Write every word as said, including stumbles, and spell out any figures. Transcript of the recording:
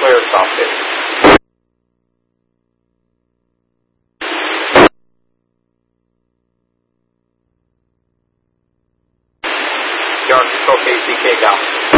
clear, South fifty. Yard control K C K down.